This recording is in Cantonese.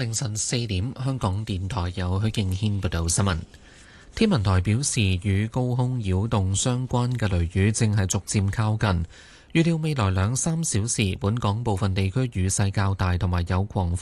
凌晨4點，香港電台有許敬軒報道新聞。天文台表示，與高空擾動相關嘅雷雨正係逐漸靠近，預料未來2-3小時，本港部分地區雨勢較大，同埋有狂風。